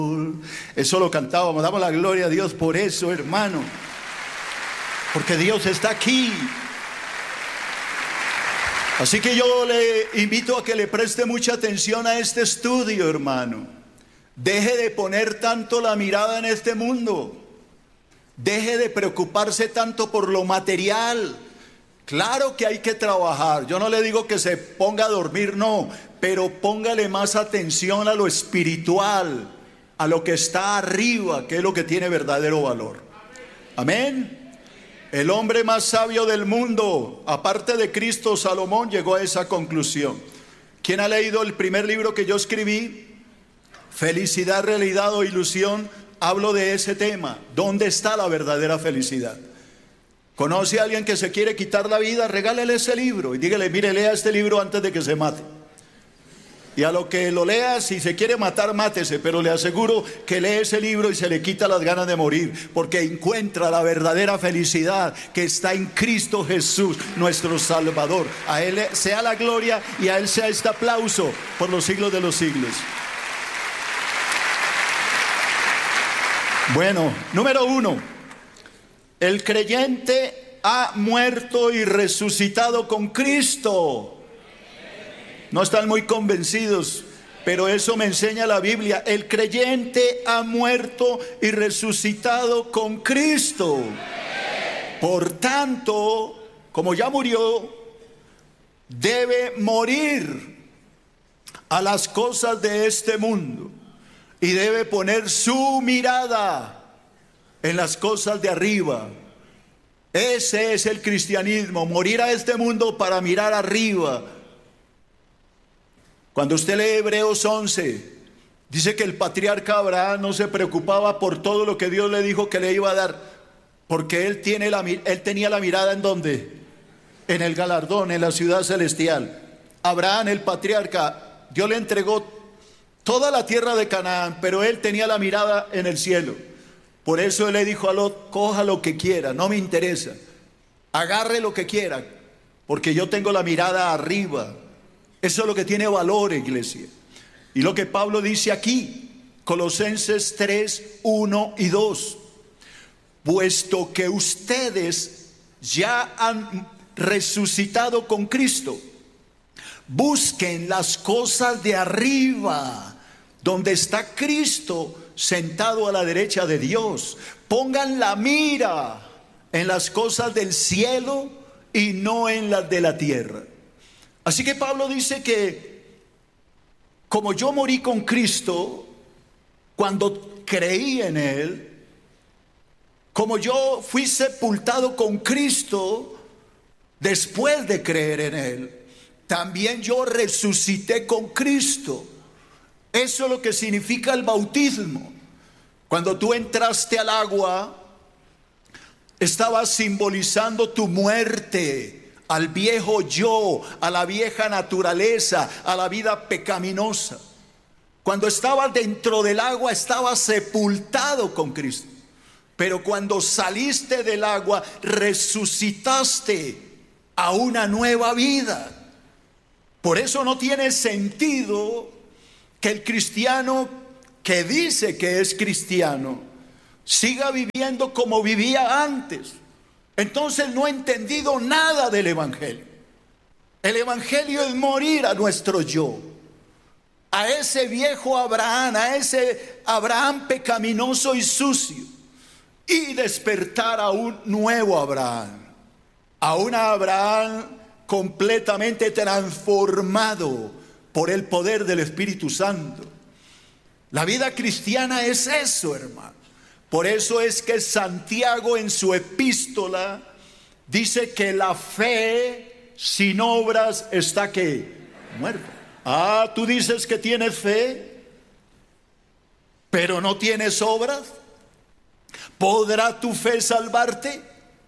Eso lo cantábamos, damos la gloria a Dios por eso, hermano. Porque Dios está aquí. Así que yo le invito a que le preste mucha atención a este estudio, hermano. Deje de poner tanto la mirada en este mundo. Deje de preocuparse tanto por lo material. Claro que hay que trabajar. Yo no le digo que se ponga a dormir, no. Pero póngale más atención a lo espiritual, a lo que está arriba, que es lo que tiene verdadero valor. Amén. El hombre más sabio del mundo, aparte de Cristo, Salomón, llegó a esa conclusión. ¿Quién ha leído el primer libro que yo escribí? Felicidad, realidad o ilusión. Hablo de ese tema. ¿Dónde está la verdadera felicidad? ¿Conoce a alguien que se quiere quitar la vida? Regálele ese libro y dígale, mire, lea este libro antes de que se mate. Y a lo que lo lea, si se quiere matar, mátese, pero le aseguro que lee ese libro y se le quita las ganas de morir, porque encuentra la verdadera felicidad que está en Cristo Jesús, nuestro Salvador. A Él sea la gloria y a Él sea este aplauso por los siglos de los siglos. Bueno, número 1, el creyente ha muerto y resucitado con Cristo. No están muy convencidos, pero eso me enseña la Biblia. El creyente ha muerto y resucitado con Cristo. Por tanto, como ya murió, debe morir a las cosas de este mundo y debe poner su mirada en las cosas de arriba. Ese es el cristianismo, morir a este mundo para mirar arriba. Cuando usted lee Hebreos 11, dice que el patriarca Abraham no se preocupaba por todo lo que Dios le dijo que le iba a dar, porque él tenía la mirada ¿en dónde? En el galardón, en la ciudad celestial. Abraham, el patriarca, Dios le entregó toda la tierra de Canaán, pero él tenía la mirada en el cielo. Por eso él le dijo a Lot, coja lo que quiera, no me interesa, agarre lo que quiera, porque yo tengo la mirada arriba. Eso es lo que tiene valor, iglesia. Y lo que Pablo dice aquí, Colosenses 3, 1 y 2. Puesto que ustedes ya han resucitado con Cristo, busquen las cosas de arriba, donde está Cristo sentado a la derecha de Dios. Pongan la mira en las cosas del cielo y no en las de la tierra. Así que Pablo dice que como yo morí con Cristo cuando creí en Él, como yo fui sepultado con Cristo después de creer en Él, también yo resucité con Cristo. Eso es lo que significa el bautismo. Cuando tú entraste al agua, estabas simbolizando tu muerte al viejo yo, a la vieja naturaleza, a la vida pecaminosa. Cuando estabas dentro del agua, estabas sepultado con Cristo. Pero cuando saliste del agua, resucitaste a una nueva vida. Por eso no tiene sentido que el cristiano que dice que es cristiano siga viviendo como vivía antes. Entonces no ha entendido nada del evangelio. El evangelio es morir a nuestro yo, a ese viejo Abraham, a ese Abraham pecaminoso y sucio, y despertar a un nuevo Abraham, a un Abraham completamente transformado por el poder del Espíritu Santo. La vida cristiana es eso, hermano. Por eso es que Santiago en su epístola dice que la fe sin obras está ¿qué? Muerta. Ah, tú dices que tienes fe, pero no tienes obras. ¿Podrá tu fe salvarte?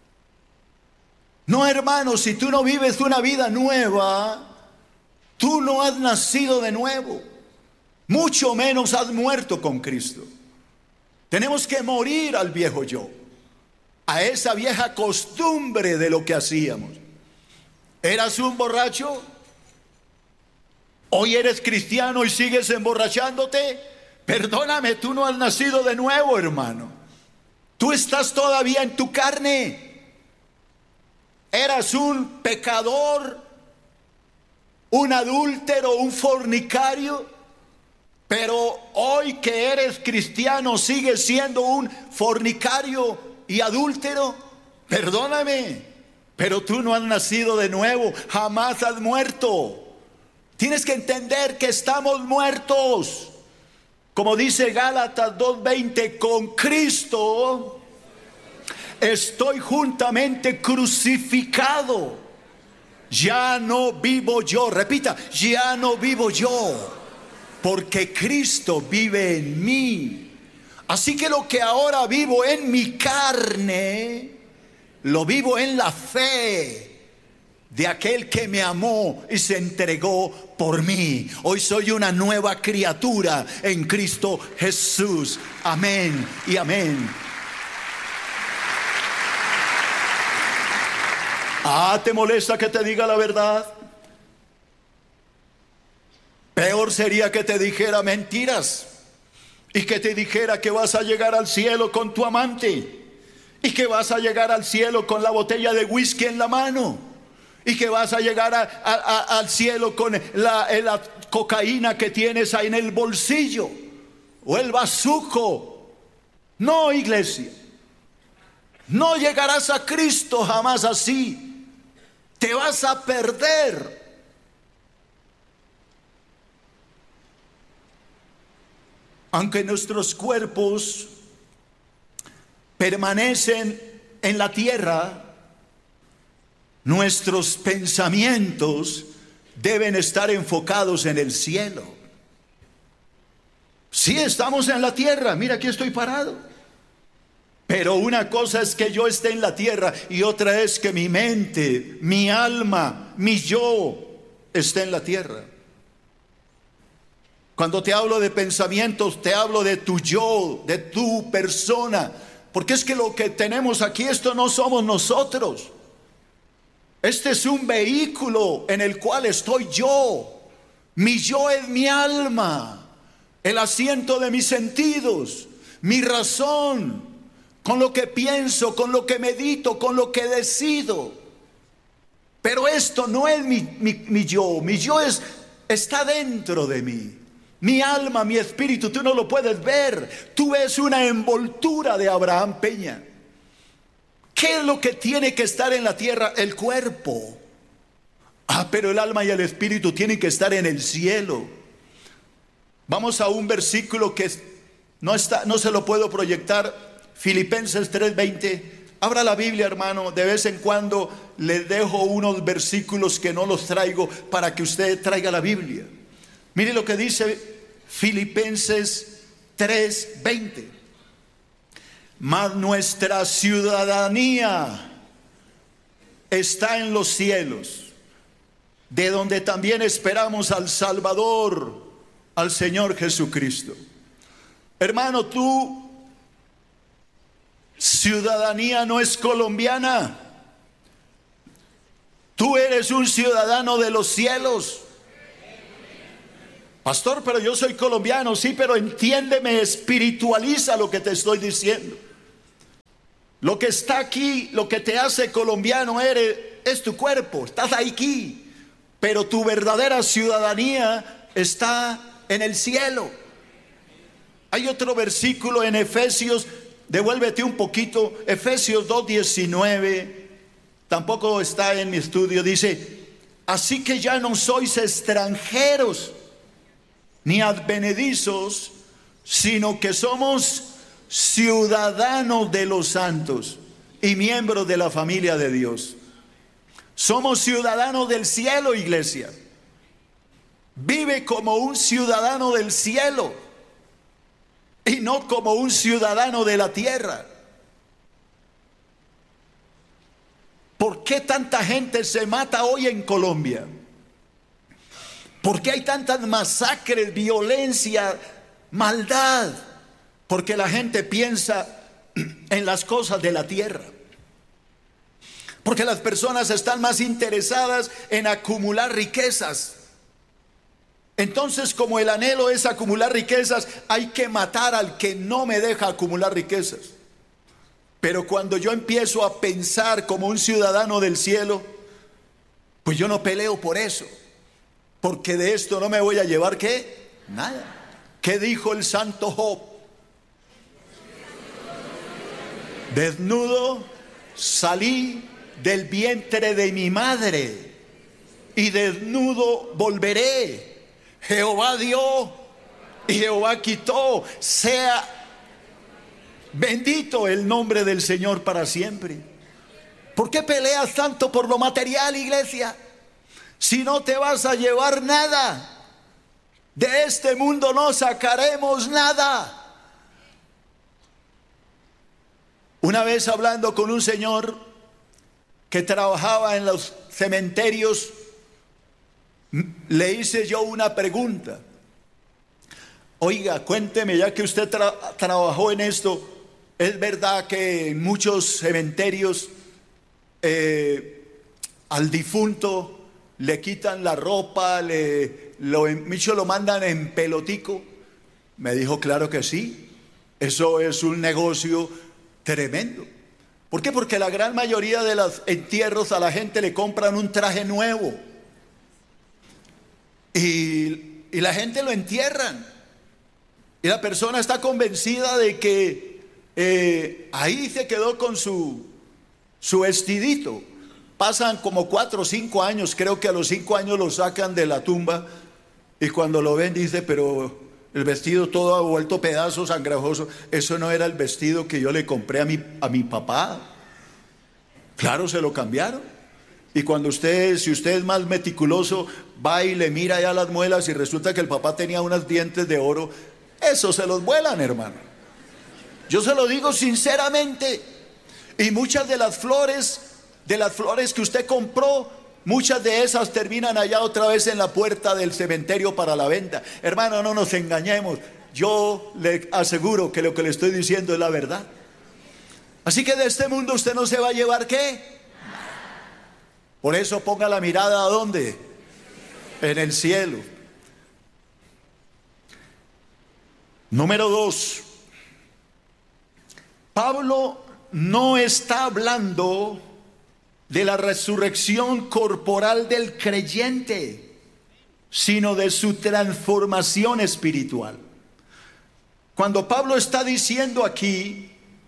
No, hermano, si tú no vives una vida nueva, tú no has nacido de nuevo, mucho menos has muerto con Cristo. Tenemos que morir al viejo yo, a esa vieja costumbre de lo que hacíamos. ¿Eras un borracho? Hoy eres cristiano y sigues emborrachándote. Perdóname, tú no has nacido de nuevo, hermano. Tú estás todavía en tu carne. Eras un pecador, un adúltero, un fornicario. Pero hoy que eres cristiano, sigues siendo un fornicario y adúltero. Perdóname, pero tú no has nacido de nuevo, jamás has muerto. Tienes que entender que estamos muertos. Como dice Gálatas 2:20, con Cristo estoy juntamente crucificado. Ya no vivo yo. Repita, ya no vivo yo, porque Cristo vive en mí. Así que lo que ahora vivo en mi carne, lo vivo en la fe de aquel que me amó y se entregó por mí. Hoy soy una nueva criatura en Cristo Jesús. Amén y amén. ¿Te molesta que te diga la verdad? Peor sería que te dijera mentiras y que te dijera que vas a llegar al cielo con tu amante y que vas a llegar al cielo con la botella de whisky en la mano y que vas a llegar al cielo con la cocaína que tienes ahí en el bolsillo o el bazuco. No, iglesia, no llegarás a Cristo jamás así. Te vas a perder. Aunque nuestros cuerpos permanecen en la tierra, nuestros pensamientos deben estar enfocados en el cielo. Sí, estamos en la tierra, mira, aquí estoy parado. Pero una cosa es que yo esté en la tierra y otra es que mi mente, mi alma, mi yo esté en la tierra. Cuando te hablo de pensamientos, te hablo de tu yo, de tu persona. Porque es que lo que tenemos aquí, esto no somos nosotros. Este es un vehículo en el cual estoy yo. Mi yo es mi alma, el asiento de mis sentidos, mi razón, con lo que pienso, con lo que medito, con lo que decido. Pero esto no es mi yo. Mi yo está dentro de mí. Mi alma, mi espíritu, tú no lo puedes ver. Tú ves una envoltura de Abraham Peña. ¿Qué es lo que tiene que estar en la tierra? El cuerpo. Pero el alma y el espíritu tienen que estar en el cielo. Vamos a un versículo que no se lo puedo proyectar. Filipenses 3:20. Abra la Biblia, hermano. De vez en cuando les dejo unos versículos que no los traigo para que usted traiga la Biblia. Mire lo que dice Filipenses 3:20. Mas nuestra ciudadanía está en los cielos, de donde también esperamos al Salvador, al Señor Jesucristo. Hermano, tu ciudadanía no es colombiana. Tú eres un ciudadano de los cielos. Pastor, pero yo soy colombiano. Sí, pero entiéndeme, espiritualiza lo que te estoy diciendo. Lo que está aquí, lo que te hace colombiano es tu cuerpo, estás aquí. Pero tu verdadera ciudadanía está en el cielo. Hay otro versículo en Efesios, devuélvete un poquito, Efesios 2:19, tampoco está en mi estudio, dice: así que ya no sois extranjeros ni advenedizos, sino que somos ciudadanos de los santos y miembros de la familia de Dios. Somos ciudadanos del cielo, iglesia. Vive como un ciudadano del cielo y no como un ciudadano de la tierra. ¿Por qué tanta gente se mata hoy en Colombia? ¿Por qué hay tantas masacres, violencia, maldad? Porque la gente piensa en las cosas de la tierra. Porque las personas están más interesadas en acumular riquezas. Entonces, como el anhelo es acumular riquezas, hay que matar al que no me deja acumular riquezas. Pero cuando yo empiezo a pensar como un ciudadano del cielo, pues yo no peleo por eso, porque de esto no me voy a llevar ¿qué? Nada. ¿Qué dijo el santo Job? Desnudo salí del vientre de mi madre y desnudo volveré. Jehová dio y Jehová quitó. Sea bendito el nombre del Señor para siempre. ¿Por qué peleas tanto por lo material, iglesia? Si no te vas a llevar nada. De este mundo no sacaremos nada. Una vez hablando con un señor que trabajaba en los cementerios, le hice yo una pregunta. Oiga, cuénteme, ya que usted trabajó en esto, ¿es verdad que en muchos cementerios al difunto le quitan la ropa, muchos lo mandan en pelotico? Me dijo, claro que sí, eso es un negocio tremendo. ¿Por qué? Porque la gran mayoría de los entierros a la gente le compran un traje nuevo y la gente lo entierran y la persona está convencida de que ahí se quedó con su vestidito. Pasan como 4 o 5 años, creo que a los 5 años lo sacan de la tumba y cuando lo ven dice, pero el vestido todo ha vuelto pedazos, andrajoso. Eso no era el vestido que yo le compré a mi papá. Claro, se lo cambiaron. Y cuando si usted es más meticuloso, va y le mira ya las muelas y resulta que el papá tenía unos dientes de oro, eso se los vuelan, hermano. Yo se lo digo sinceramente. Y muchas de las flores que usted compró, muchas de esas terminan allá otra vez en la puerta del cementerio para la venta. Hermano, no nos engañemos. Yo le aseguro que lo que le estoy diciendo es la verdad. Así que de este mundo usted no se va a llevar ¿qué? Por eso ponga la mirada ¿a dónde? En el cielo. Número 2. Pablo no está hablando de la resurrección corporal del creyente, sino de su transformación espiritual. Cuando Pablo está diciendo aquí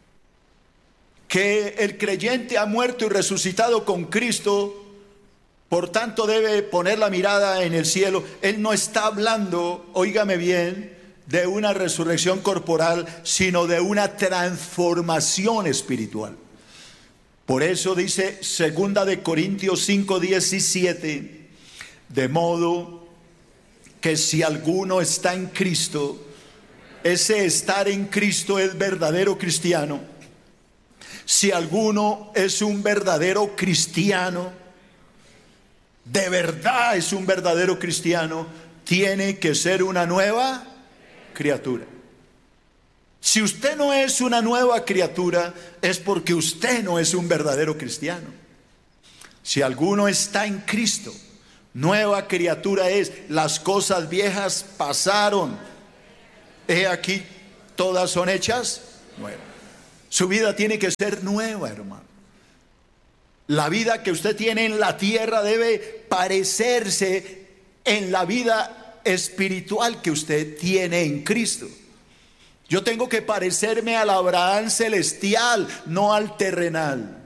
que el creyente ha muerto y resucitado con Cristo, por tanto debe poner la mirada en el cielo, él no está hablando, óigame bien, de una resurrección corporal, sino de una transformación espiritual. Por eso dice 2 de Corintios 5:17, de modo que si alguno está en Cristo, ese estar en Cristo es verdadero cristiano. Si alguno es un verdadero cristiano, de verdad es un verdadero cristiano, tiene que ser una nueva criatura. Si usted no es una nueva criatura, es porque usted no es un verdadero cristiano. Si alguno está en Cristo, nueva criatura es. Las cosas viejas pasaron, he aquí todas son hechas nuevas. Su vida tiene que ser nueva, hermano. La vida que usted tiene en la tierra debe parecerse en la vida espiritual que usted tiene en Cristo. Yo tengo que parecerme al Abraham celestial, no al terrenal.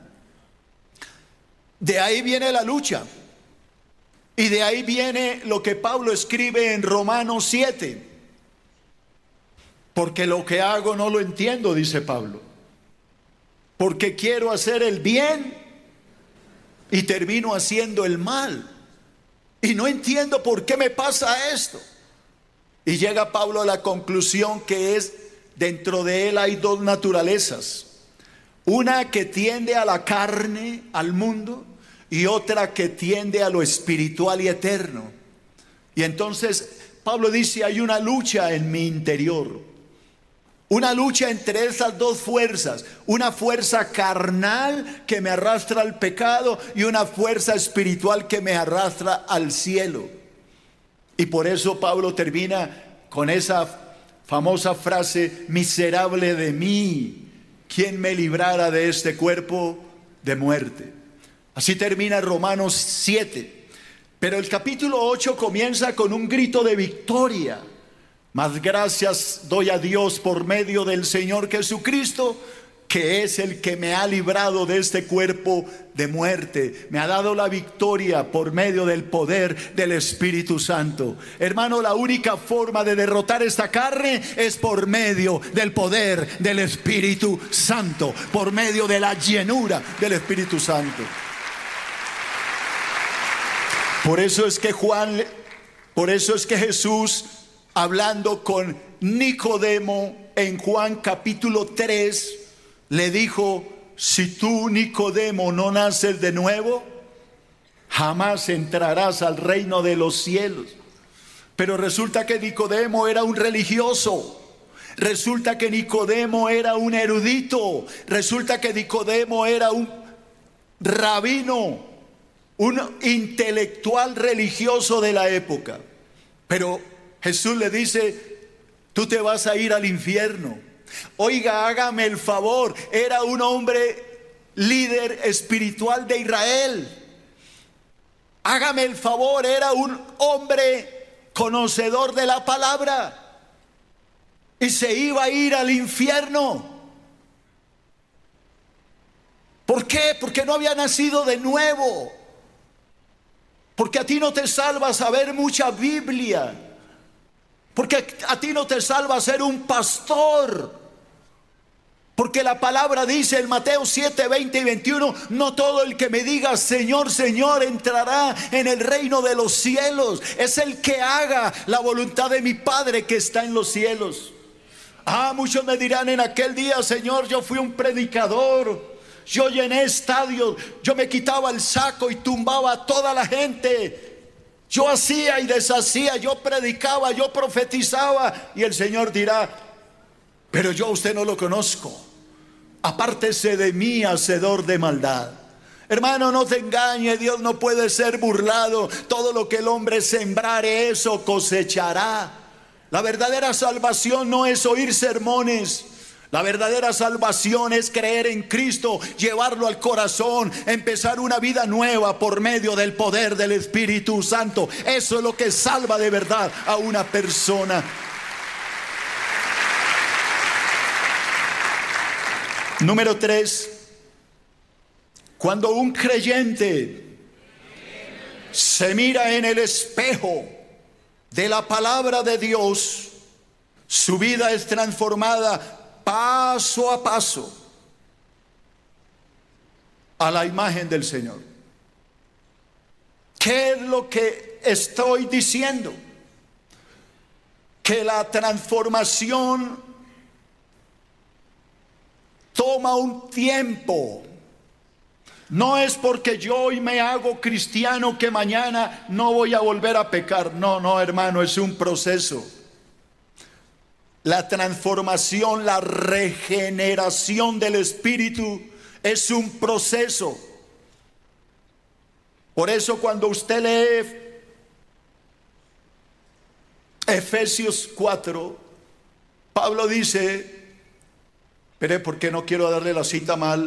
De ahí viene la lucha. Y de ahí viene lo que Pablo escribe en Romanos 7. Porque lo que hago no lo entiendo, dice Pablo. Porque quiero hacer el bien y termino haciendo el mal. Y no entiendo por qué me pasa esto. Y llega Pablo a la conclusión que es, dentro de él hay dos naturalezas. Una que tiende a la carne, al mundo, y otra que tiende a lo espiritual y eterno. Y entonces Pablo dice, hay una lucha en mi interior. Una lucha entre esas dos fuerzas, una fuerza carnal que me arrastra al pecado y una fuerza espiritual que me arrastra al cielo. Y por eso Pablo termina con esa famosa frase: miserable de mí, ¿quién me librara de este cuerpo de muerte? Así termina Romanos 7. Pero el capítulo 8 comienza con un grito de victoria. Mas gracias doy a Dios por medio del Señor Jesucristo, que es el que me ha librado de este cuerpo de muerte. Me ha dado la victoria por medio del poder del Espíritu Santo. Hermano, la única forma de derrotar esta carne es por medio del poder del Espíritu Santo, por medio de la llenura del Espíritu Santo. Por eso es que Jesús, hablando con Nicodemo en Juan capítulo 3, le dijo: si tú, Nicodemo, no naces de nuevo, jamás entrarás al reino de los cielos. Pero resulta que Nicodemo era un religioso. Resulta que Nicodemo era un erudito. Resulta que Nicodemo era un rabino, un intelectual religioso de la época. Pero Jesús le dice: tú te vas a ir al infierno. Oiga, hágame el favor, era un hombre líder espiritual de Israel. Hágame el favor, era un hombre conocedor de la palabra. Y se iba a ir al infierno. ¿Por qué? Porque no había nacido de nuevo. Porque a ti no te salva saber mucha Biblia. Porque a ti no te salva ser un pastor. Porque la palabra dice en Mateo 7, 20 y 21: no todo el que me diga Señor, Señor entrará en el reino de los cielos. Es el que haga la voluntad de mi Padre que está en los cielos. Muchos me dirán en aquel día: Señor, yo fui un predicador, yo llené estadios, yo me quitaba el saco y tumbaba a toda la gente, yo hacía y deshacía, yo predicaba, yo profetizaba. Y el Señor dirá: pero yo a usted no lo conozco, apártese de mí, hacedor de maldad. Hermano, no te engañe, Dios no puede ser burlado. Todo lo que el hombre sembrare, eso cosechará. La verdadera salvación no es oír sermones. La verdadera salvación es creer en Cristo, llevarlo al corazón, empezar una vida nueva por medio del poder del Espíritu Santo. Eso es lo que salva de verdad a una persona. Número 3. Cuando un creyente se mira en el espejo de la palabra de Dios, su vida es transformada paso a paso a la imagen del Señor. ¿Qué es lo que estoy diciendo? Que la transformación toma un tiempo. No es porque yo hoy me hago cristiano que mañana no voy a volver a pecar. No, hermano, es un proceso. La transformación, la regeneración del espíritu es un proceso. Por eso cuando usted lee Efesios 4, Pablo dice, pero ¿por qué no quiero darle la cita mal?